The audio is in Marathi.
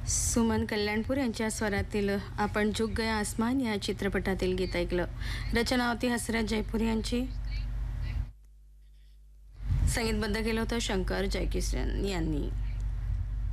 सुमन कल्याणपूर यांच्या स्वरातील आपण झुक गया आसमान या चित्रपटातील गीत ऐकलं. रचना होती हसरत जयपूर यांची. संगीतबद्ध केलं होतं शंकर जयकिशन यांनी.